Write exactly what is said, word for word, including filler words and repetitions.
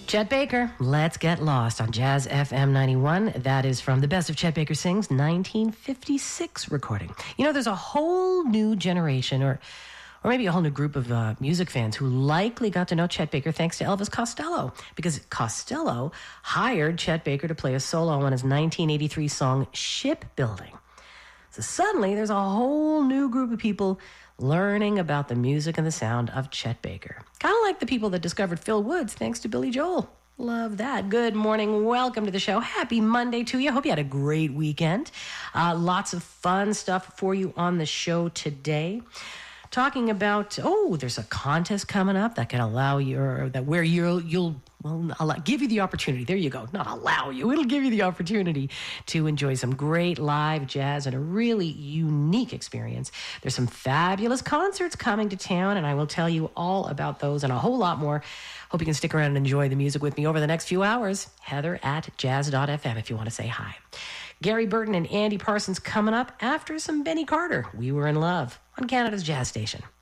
Chet Baker, Let's Get Lost on Jazz F M ninety-one. That is from the Best of Chet Baker Sings nineteen fifty-six recording. You know, there's a whole new generation, or or maybe a whole new group of uh, music fans who likely got to know Chet Baker thanks to Elvis Costello, because Costello hired Chet Baker to play a solo on his nineteen eighty-three song Shipbuilding. So suddenly there's a whole new group of people learning about the music and the sound of Chet Baker. Kind of like the people that discovered Phil Woods thanks to Billy Joel. Love that. Good morning. Welcome to the show. Happy Monday to you. Hope you had a great weekend. Uh, lots of fun stuff for you on the show today. Talking about, oh, there's a contest coming up that can allow you, or that where you'll, you'll well, allow, give you the opportunity. There you go. Not allow you. It'll give you the opportunity to enjoy some great live jazz and a really unique experience. There's some fabulous concerts coming to town, and I will tell you all about those and a whole lot more. Hope you can stick around and enjoy the music with me over the next few hours. Heather at jazz dot f m if you want to say hi. Gary Burton and Andy Parsons coming up after some Benny Carter. We Were in Love on Canada's Jazz Station.